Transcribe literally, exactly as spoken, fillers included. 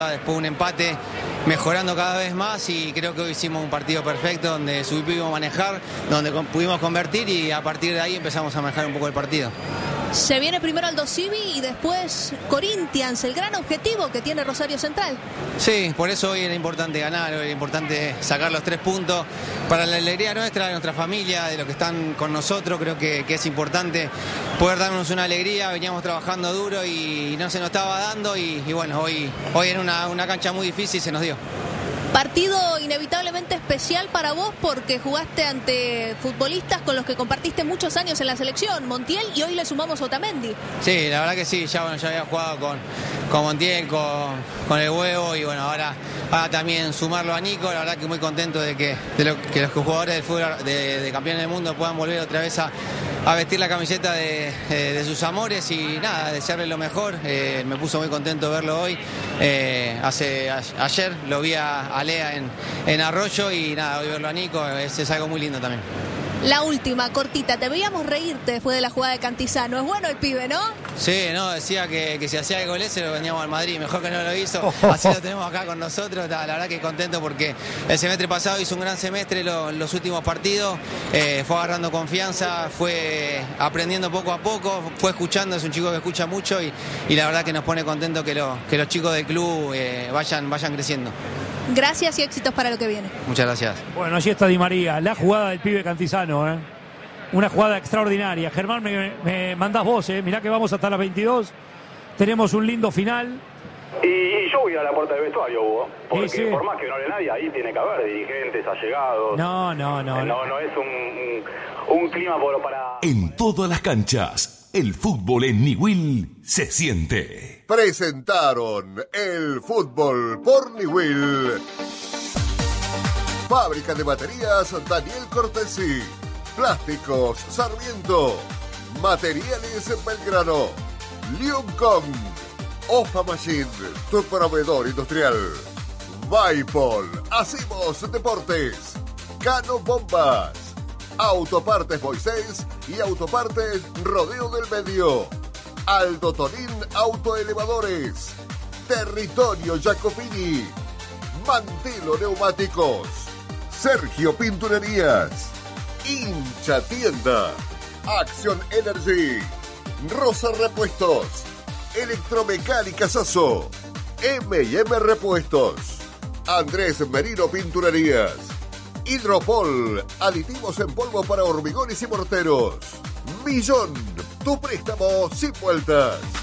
Después un empate, mejorando cada vez más, y creo que hoy hicimos un partido perfecto donde supimos manejar, donde pudimos convertir, y a partir de ahí empezamos a manejar un poco el partido. Se viene primero Aldo Civi y después Corinthians, el gran objetivo que tiene Rosario Central. Sí, por eso hoy era importante ganar, hoy era importante sacar los tres puntos para la alegría nuestra, de nuestra familia, de los que están con nosotros. Creo que, que es importante poder darnos una alegría. Veníamos trabajando duro y no se nos estaba dando, y, y bueno, hoy, hoy en una, una cancha muy difícil se nos dio. Partido inevitablemente especial para vos porque jugaste ante futbolistas con los que compartiste muchos años en la selección, Montiel, y hoy le sumamos Otamendi. Sí, la verdad que sí, ya, bueno, ya había jugado con, con Montiel, con, con el Huevo, y bueno, ahora, ahora también sumarlo a Nico. La verdad que muy contento de que, de lo, que los jugadores del fútbol de, de campeones del mundo puedan volver otra vez a, a vestir la camiseta de, de, de sus amores, y nada, desearle lo mejor. Eh, me puso muy contento verlo hoy. Eh, hace, a, ayer lo vi a, a Lea en, en Arroyo, y nada, hoy verlo a Nico es, es algo muy lindo también. La última, cortita, te veíamos reírte después de la jugada de Cantizano. Es bueno el pibe, ¿no? Sí, no, decía que, que si hacía el gol ese lo vendíamos al Madrid, mejor que no lo hizo, así lo tenemos acá con nosotros. La verdad que contento porque el semestre pasado hizo un gran semestre, lo, los últimos partidos, eh, fue agarrando confianza, fue aprendiendo poco a poco, fue escuchando, es un chico que escucha mucho, y, y la verdad que nos pone contento que, lo, que los chicos del club eh, vayan, vayan creciendo. Gracias y éxitos para lo que viene. Muchas gracias. Bueno, allí está Di María, la jugada del pibe Cantizano, ¿eh? Una jugada extraordinaria. Germán, me, me mandás vos, ¿eh? Mirá que vamos hasta las veintidós. Tenemos un lindo final. Y, y yo voy a la puerta del vestuario, Hugo. Porque sí, sí. por más que no hable nadie, ahí tiene que haber dirigentes, allegados. No, no, no. No, no, no es un, un, un clima por, para... En todas las canchas, el fútbol en Niwil se siente. Presentaron el fútbol por Niwil. Fábrica de baterías Daniel Cortesi. Plásticos Sarmiento. Materiales Belgrano. Liuncom. Ofa Machine, tu proveedor industrial. Vaipol, hacemos deportes. Cano Bombas. Autopartes Moisés y Autopartes Rodeo del Medio. Aldo Tonín Autoelevadores. Territorio Jacopini. Mantelo Neumáticos. Sergio Pinturerías. Hincha Tienda. Action Energy. Rosa Repuestos. Electromecánica Sasso. eme y eme Repuestos. Andrés Merino Pinturerías. Hidropol, aditivos en polvo para hormigones y morteros. Millón, tu préstamo sin vueltas.